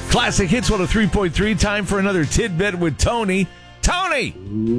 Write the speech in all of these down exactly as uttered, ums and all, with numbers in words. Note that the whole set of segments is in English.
Classic Hits one oh three point three. Time for another tidbit with Tony. Tony!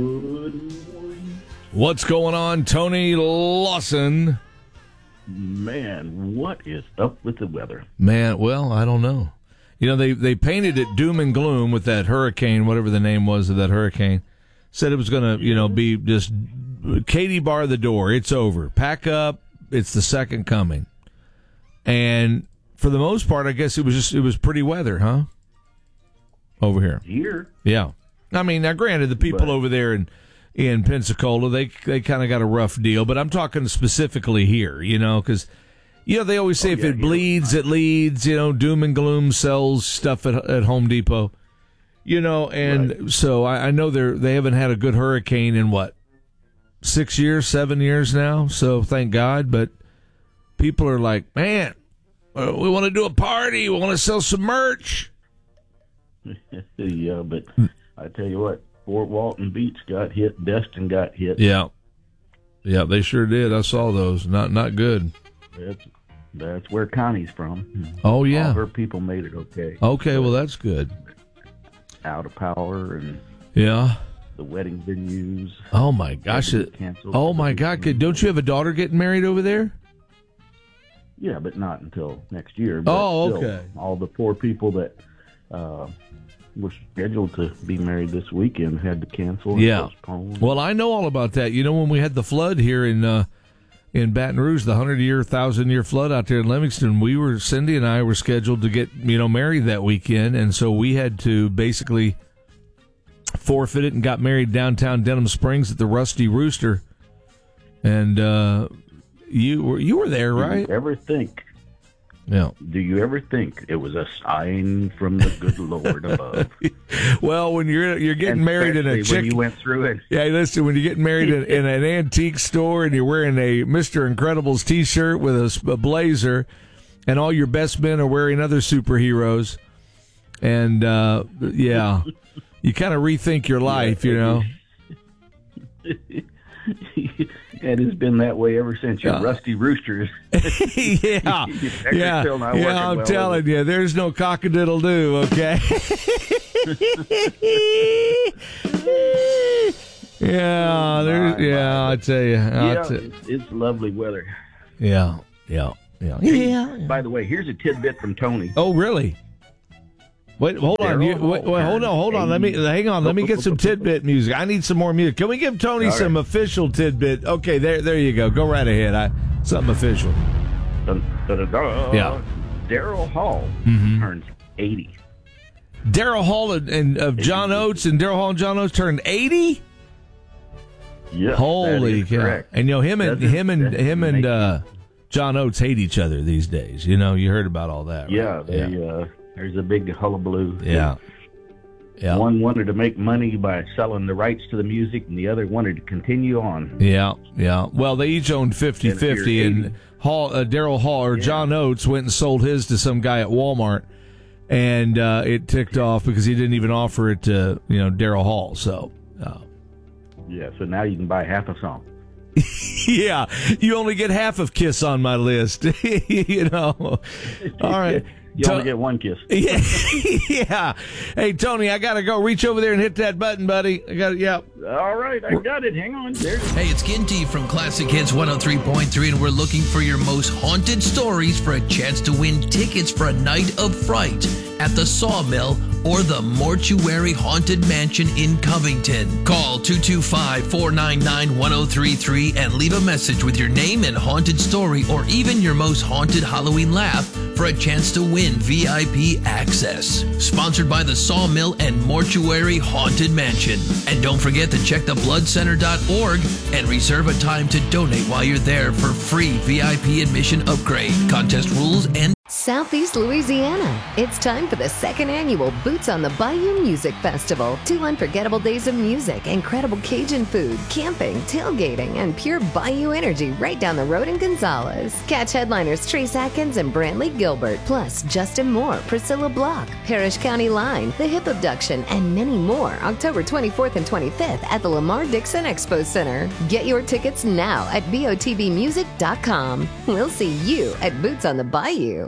What's going on, Tony Lawson? Man, what is up with the weather? Man, well, I don't know. You know, they, they painted it doom and gloom with that hurricane, whatever the name was of that hurricane. Said it was going to, you know, be just Katie bar the door. It's over. Pack up. It's the second coming. And for the most part, I guess it was just, it was pretty weather, huh? Over here. Here? Yeah. I mean, now granted, the people but, over there in, in Pensacola, they they kind of got a rough deal, but I'm talking specifically here, you know, because, you know, they always say oh, if yeah, it bleeds, it leads, you know, doom and gloom sells stuff at, at Home Depot, you know, and right. so I, I know they're, they haven't had a good hurricane in what, six years, seven years now, so thank God, but people are like, man, we want to do a party, we want to sell some merch. Yeah, but I tell you what, Fort Walton Beach got hit, Destin got hit. Yeah, yeah, they sure did. I saw those. Not not good. That's that's where Connie's from. Oh yeah, all her people made it okay. Okay, well that's good. Out of power and yeah, the wedding venues. Oh my gosh! It, oh my God! Don't you have a daughter getting married over there? Yeah, but not until next year. But oh, still, okay. All the poor people that uh, were scheduled to be married this weekend had to cancel and yeah. postpone. Well, I know all about that. You know, when we had the flood here in uh, in Baton Rouge, the hundred-year, thousand-year flood out there in Livingston, we were Cindy and I were scheduled to get you know married that weekend, and so we had to basically forfeit it and got married downtown Denham Springs at the Rusty Rooster, and. Uh, You were you were there, right? Do you ever think? Yeah. Do you ever think it was a sign from the good Lord above? Well, when you're you're getting and married in a chick, when you went through it. Yeah, listen. When you're getting married in, in an antique store and you're wearing a Mister Incredibles T-shirt with a, a blazer, and all your best men are wearing other superheroes, and uh, yeah, you kind of rethink your life, you know. And it's been that way ever since your uh, Rusty Roosters. yeah, yeah, yeah. I'm well telling you, there's no cock-a-diddle-doo, okay? yeah, there's, yeah. I tell you, yeah, t- it's, it's lovely weather. Yeah, yeah, yeah. Hey, yeah. By the way, here's a tidbit from Tony. Oh, really? Wait, hold on. You, wait, wait, hold on, hold on. Let me hang on. Let me get some tidbit music. I need some more music. Can we give Tony All some right. official tidbit? Okay, there, there you go. Go right ahead. I, something official. Dun, dun, dun, dun. Yeah. Daryl Hall mm-hmm. turns eighty. Daryl Hall and, and of John Oates and Daryl Hall and John Oates turned eighty. Yeah, holy cow! Correct. And you know him and that's him and him and uh, John Oates hate each other these days. You know, you heard about all that. Right? Yeah, they. Yeah. Uh, There's a big hullabaloo. Yeah. Yeah. One wanted to make money by selling the rights to the music, and the other wanted to continue on. Yeah, yeah. Well, they each owned fifty-fifty, and, and Hall, uh, Daryl Hall, or yeah. John Oates, went and sold his to some guy at Walmart, and uh, it ticked off because he didn't even offer it to, you know, Daryl Hall. So, uh, yeah, so now you can buy half a song. Yeah, you only get half of Kiss on my list, you know. All right. You only get one kiss. Yeah, yeah. Hey, Tony, I got to go. Reach over there and hit that button, buddy. I got it, yeah. All right, I got it. Hang on. There. Hey, it's Ginty from Classic Hits one oh three point three, and we're looking for your most haunted stories for a chance to win tickets for a night of fright at the Sawmill or the Mortuary Haunted Mansion in Covington. Call two two five, four nine nine, one oh three three and leave a message with your name and haunted story, or even your most haunted Halloween laugh, for a chance to win V I P access. Sponsored by the Sawmill and Mortuary Haunted Mansion. And don't forget to check the blood center dot org and reserve a time to donate while you're there for free V I P admission upgrade. Contest rules and Southeast Louisiana. It's time for the second annual Boots on the Bayou Music Festival. Two unforgettable days of music, incredible Cajun food, camping, tailgating, and pure Bayou energy right down the road in Gonzales. Catch headliners Trace Atkins and Brantley Gilbert, plus Justin Moore, Priscilla Block, Parish County Line, The Hip Abduction, and many more October twenty-fourth and twenty-fifth at the Lamar Dixon Expo Center. Get your tickets now at B O T B music dot com. We'll see you at Boots on the Bayou.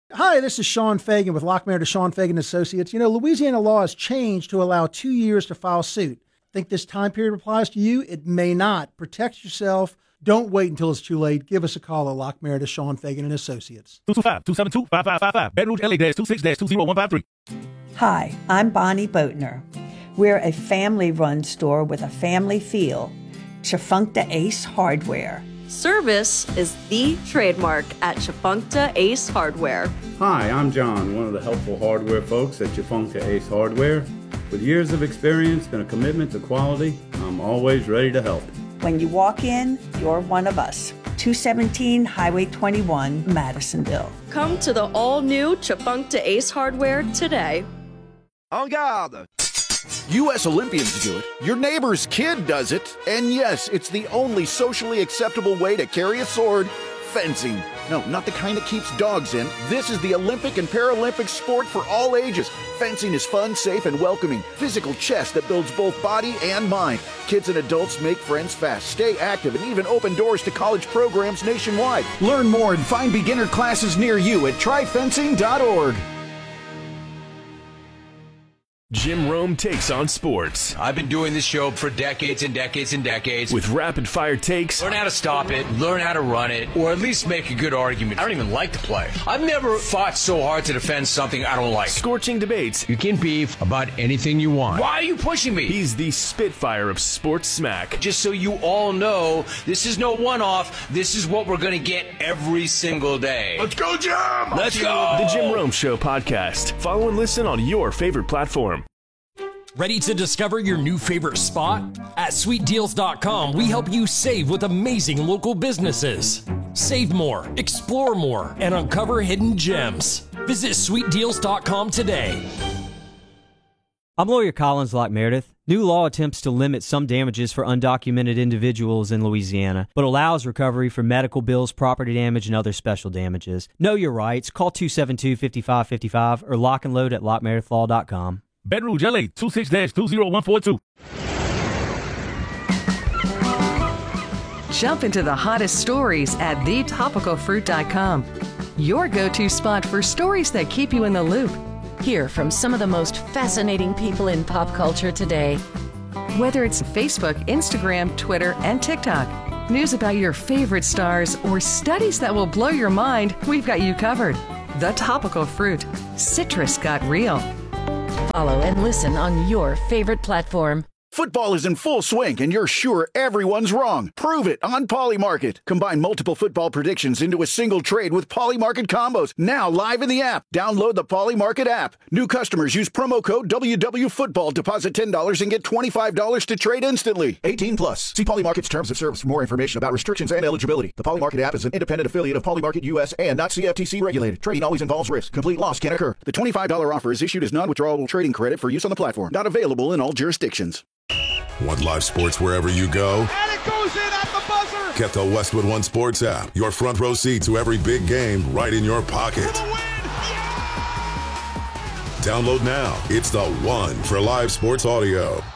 Hi, this is Sean Fagan with Lockmeyer to Sean Fagan Associates. You know, Louisiana law has changed to allow two years to file suit. Think this time period applies to you? It may not. Protect yourself. Don't wait until it's too late. Give us a call at Lockmeyer to Sean Fagan and Associates. two two five, two seven two, five five five five. Baton Rouge, L A, two six two zero one five three. Hi, I'm Bonnie Boatner. We're a family-run store with a family feel. Chafuncta Ace Hardware. Service is the trademark at Chafuncta Ace Hardware. Hi, I'm John, one of the helpful hardware folks at Chafuncta Ace Hardware. With years of experience and a commitment to quality, I'm always ready to help. When you walk in, you're one of us. two seventeen Highway twenty-one, Madisonville. Come to the all-new Chafuncta Ace Hardware today. En garde! U S Olympians do it, your neighbor's kid does it, and yes, it's the only socially acceptable way to carry a sword, fencing. No, not the kind that keeps dogs in. This is the Olympic and Paralympic sport for all ages. Fencing is fun, safe, and welcoming. Physical chess that builds both body and mind. Kids and adults make friends fast, stay active, and even open doors to college programs nationwide. Learn more and find beginner classes near you at try fencing dot org. Jim Rome takes on sports. I've been doing this show for decades and decades and decades. With rapid-fire takes. Learn how to stop it, learn how to run it, or at least make a good argument. I don't even like to play. I've never fought so hard to defend something I don't like. Scorching debates. You can beef about anything you want. Why are you pushing me? He's the Spitfire of sports smack. Just so you all know, this is no one-off. This is what we're going to get every single day. Let's go, Jim! Let's go! The Jim Rome Show podcast. Follow and listen on your favorite platform. Ready to discover your new favorite spot? At sweet deals dot com, we help you save with amazing local businesses. Save more, explore more, and uncover hidden gems. Visit sweet deals dot com today. I'm lawyer Collins Locke Meredith. New law attempts to limit some damages for undocumented individuals in Louisiana, but allows recovery for medical bills, property damage, and other special damages. Know your rights. Call two seven two, five five five five or lock and load at lock meredith law dot com. Baton Rouge, L A, two six two zero one four two. Jump into the hottest stories at the topical fruit dot com. Your go-to spot for stories that keep you in the loop. Hear from some of the most fascinating people in pop culture today. Whether it's Facebook, Instagram, Twitter, and TikTok, news about your favorite stars, or studies that will blow your mind, we've got you covered. The Topical Fruit. Citrus got real. Follow and listen on your favorite platform. Football is in full swing, and you're sure everyone's wrong. Prove it on Polymarket. Combine multiple football predictions into a single trade with Polymarket combos. Now live in the app. Download the Polymarket app. New customers use promo code W W Football. Deposit ten dollars and get twenty-five dollars to trade instantly. eighteen plus. See Polymarket's terms of service for more information about restrictions and eligibility. The Polymarket app is an independent affiliate of Polymarket U S and not C F T C regulated. Trading always involves risk. Complete loss can occur. The twenty-five dollars offer is issued as non-withdrawable trading credit for use on the platform. Not available in all jurisdictions. Want live sports wherever you go? And it goes in at the buzzer! Get the Westwood One Sports app. Your front row seat to every big game right in your pocket. For the win! Yeah! Download now. It's the one for live sports audio.